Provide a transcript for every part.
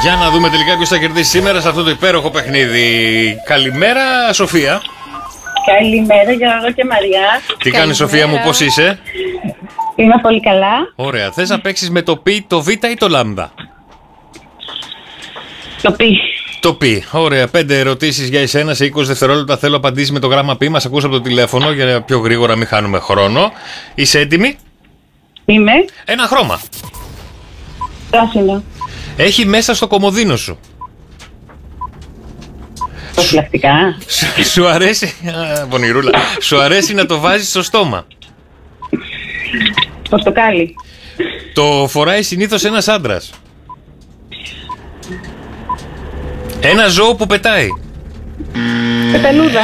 Για να δούμε τελικά ποιος θα κερδίσει σήμερα σε αυτό το υπέροχο παιχνίδι. Καλημέρα, Σοφία. Καλημέρα, Γιώργο και Μαριά. Τι κάνεις, Σοφία μου, πώς είσαι? Είμαι πολύ καλά. Ωραία. Θες να παίξεις με το π, το β ή το λάμδα? Το π. Το π. Ωραία. 5 ερωτήσεις για εσένα σε 20 δευτερόλεπτα. Θέλω απαντήσεις με το γράμμα π. Μας ακούς από το τηλέφωνο για να πιο γρήγορα μην χάνουμε χρόνο. Είσαι έτοιμη? Είμαι. Ένα χρώμα. Πράσινο. Έχει μέσα στο κομοδίνο σου. Προφυλακτικά. Σου αρέσει. Πονηρούλα. Σου αρέσει να το βάζεις στο στόμα. Πορτοκάλι. Το φοράει συνήθως ένας άντρας. Ένα ζώο που πετάει. Πεταλούδα.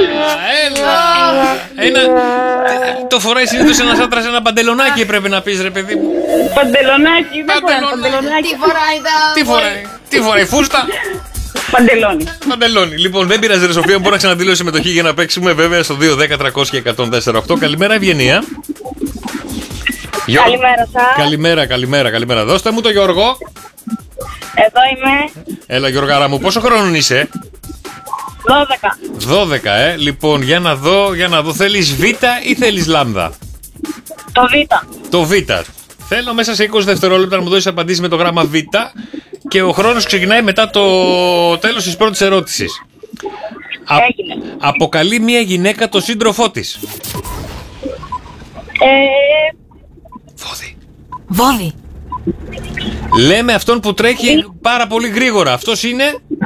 Έλα. Το φοράει συνήθως ένας άντρας, ένα παντελονάκι πρέπει να πεις, ρε παιδί μου. Παντελονάκι. Παντελονάκι. Τι φοράει, φούστα. Παντελόνι. Λοιπόν, δεν πειράζει, ρε Σοφία, μπορεί να ξαναδηλώσει συμμετοχή για να παίξουμε βέβαια στο 2-10-300-1048. Καλημέρα, Ευγενία. Καλημέρα σας. Καλημέρα. Δώστε μου το Γιώργο. Εδώ είμαι. Έλα, Γιώργαρα μου, πόσο χρόνων είσαι? 12, Λοιπόν, για να δω, θέλεις β ή θέλεις λάμδα? Το Β. Το Β. Θέλω μέσα σε 20 δευτερόλεπτα να μου δώσεις απαντήσεις με το γράμμα Β και ο χρόνος ξεκινάει μετά το τέλος της πρώτης ερώτησης. Έγινε. Αποκαλεί μια γυναίκα το σύντροφό της. Βόδι. Λέμε αυτόν που τρέχει πάρα πολύ γρήγορα. Αυτός είναι?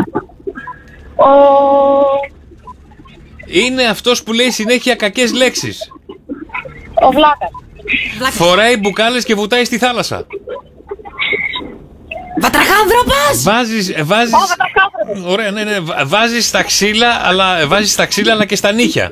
Είναι αυτός που λέει συνέχεια κακές λέξεις. Ο Βλάκας. Φοράει μπουκάλες και βουτάει στη θάλασσα. Βατραχάνθρωπος. Βάζεις. Ωραία, ναι. Βάζεις στα ξύλα αλλά και στα νύχια.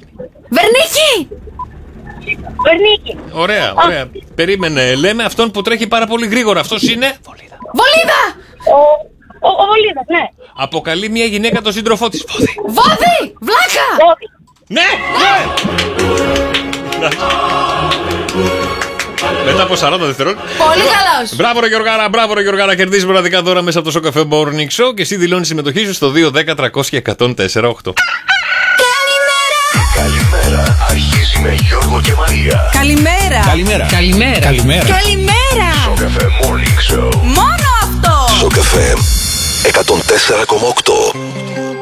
Βερνίκι. Ωραία. Περίμενε. Λέμε αυτόν που τρέχει πάρα πολύ γρήγορα. Αυτός είναι? Βολίδα. Ο Βολίδας, ναι. Αποκαλεί μια γυναίκα το σύντροφό της. Βόδι. Βλάκα. Ναι! Μετά από 40 δευτερόλεπτα. Πολύ καλός. Μπράβο ρε Γιωργάρα, κερδίζεις μοναδικά δώρα μέσα από το Σοκαφέ Morning Show και εσύ δηλώνεις συμμετοχή σου στο 2-10-300-1048. Καλημέρα, αρχίζει με Γιώργο και Μαρία. Καλημέρα. Σοκαφέ Morning Show. Μόνο αυτό. Σοκαφέ 104,8.